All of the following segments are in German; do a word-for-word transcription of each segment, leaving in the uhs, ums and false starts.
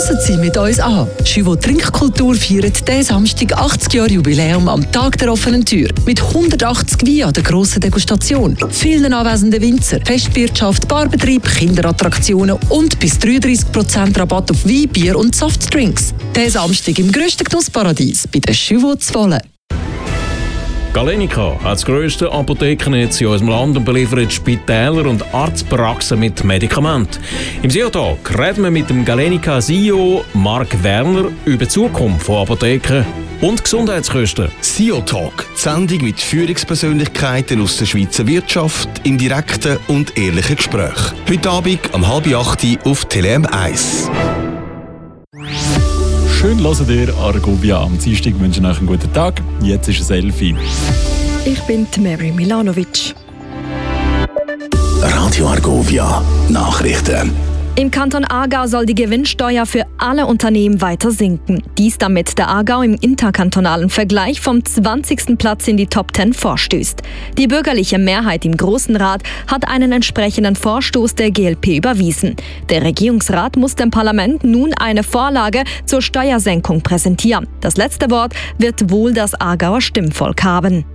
Stossen Sie mit uns an. Chivot Trinkkultur feiert diesen Samstag achtzig Jahre Jubiläum am Tag der offenen Tür. Mit hundertachtzig Wein an der grossen Degustation, vielen anwesenden Winzer, Festwirtschaft, Barbetrieb, Kinderattraktionen und bis dreiunddreißig Prozent Rabatt auf Wein, Bier und Softdrinks. Diesen Samstag im grössten Genussparadies bei der Chivot Zwolle. Galenica hat das grösste Apothekennetz in unserem Land und beliefert Spitäler und Arztpraxen mit Medikamenten. Im S E O-Talk reden wir mit dem Galenica-C E O Mark Werner über die Zukunft von Apotheken und Gesundheitskosten. S E O-Talk, die Sendung mit Führungspersönlichkeiten aus der Schweizer Wirtschaft in direkten und ehrlichen Gesprächen. Heute Abend um halb acht auf Tele M eins. Schön hört ihr Argovia am Dienstag. Ich wünsche euch einen guten Tag. Jetzt ist es elf Uhr. Ich bin Mary Milanovic. Radio Argovia Nachrichten. Im Kanton Aargau soll die Gewinnsteuer für alle Unternehmen weiter sinken. Dies, damit der Aargau im interkantonalen Vergleich vom zwanzigsten Platz in die Top zehn vorstößt. Die bürgerliche Mehrheit im Grossen Rat hat einen entsprechenden Vorstoß der G L P überwiesen. Der Regierungsrat muss dem Parlament nun eine Vorlage zur Steuersenkung präsentieren. Das letzte Wort wird wohl das Aargauer Stimmvolk haben.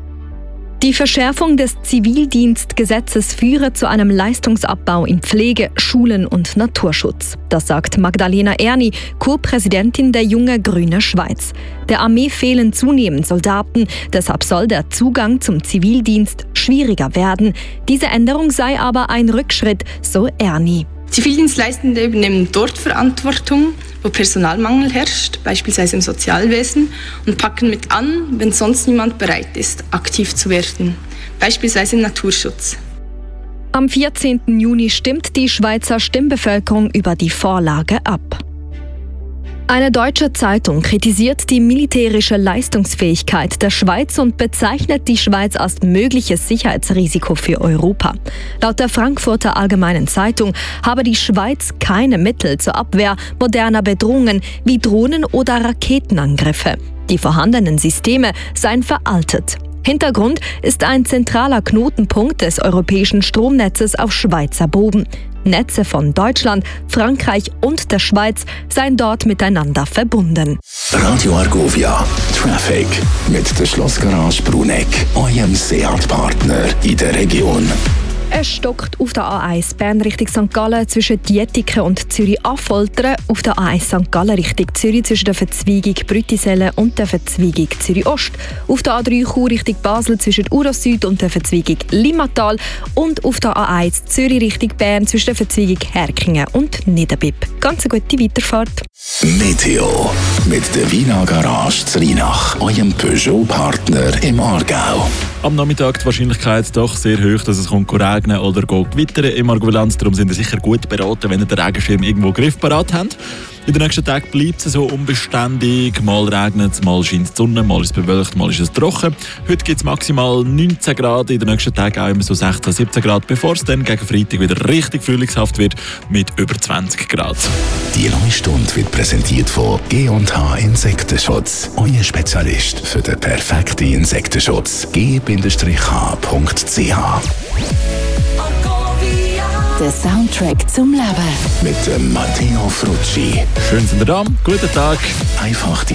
Die Verschärfung des Zivildienstgesetzes führe zu einem Leistungsabbau in Pflege, Schulen und Naturschutz. Das sagt Magdalena Erni, Co-Präsidentin der Junge Grüne Schweiz. Der Armee fehlen zunehmend Soldaten, deshalb soll der Zugang zum Zivildienst schwieriger werden. Diese Änderung sei aber ein Rückschritt, so Erni. Zivildienstleistende übernehmen dort Verantwortung, wo Personalmangel herrscht, beispielsweise im Sozialwesen, und packen mit an, wenn sonst niemand bereit ist, aktiv zu werden, beispielsweise im Naturschutz. Am vierzehnten Juni stimmt die Schweizer Stimmbevölkerung über die Vorlage ab. Eine deutsche Zeitung kritisiert die militärische Leistungsfähigkeit der Schweiz und bezeichnet die Schweiz als mögliches Sicherheitsrisiko für Europa. Laut der Frankfurter Allgemeinen Zeitung habe die Schweiz keine Mittel zur Abwehr moderner Bedrohungen wie Drohnen- oder Raketenangriffe. Die vorhandenen Systeme seien veraltet. Hintergrund ist ein zentraler Knotenpunkt des europäischen Stromnetzes auf Schweizer Boden. Netze von Deutschland, Frankreich und der Schweiz seien dort miteinander verbunden. Radio Argovia Traffic mit der Schlossgarage Bruneck, eurem Seat-Partner in der Region. Es stockt auf der A eins Bern Richtung Sankt Gallen zwischen Dietiken und Zürich-Affoltern, auf der A eins Sankt Gallen Richtung Zürich zwischen der Verzweigung Brütisellen und der Verzweigung Zürich-Ost, auf der A drei Chur Richtung Basel zwischen Uro Süd und der Verzweigung Limmatal und auf der A eins Zürich Richtung Bern zwischen der Verzweigung Herkingen und Niederbipp. Ganz eine gute Weiterfahrt. Meteo mit der Wiener Garage zu Rheinach, eurem Peugeot-Partner im Aargau. Am Nachmittag die Wahrscheinlichkeit doch sehr hoch, dass es kommt regnen oder gewittern im Argobilanz. Darum sind ihr sicher gut beraten, wenn ihr den Regenschirm irgendwo griffbereit habt. In den nächsten Tagen bleibt es so unbeständig. Mal regnet es, mal scheint die Sonne, mal ist es bewölkt, mal ist es trocken. Heute gibt es maximal neunzehn Grad, in den nächsten Tagen auch immer so sechzehn, siebzehn Grad, bevor es dann gegen Freitag wieder richtig frühlingshaft wird mit über zwanzig Grad. Die neue Stunde wird präsentiert von G und H Insektenschutz. Euer Spezialist für den perfekten Insektenschutz. g h punkt c h. Der Soundtrack zum Leben. Mit dem Matteo Frucci. Schön sind ihr da. Guten Tag. Einfach die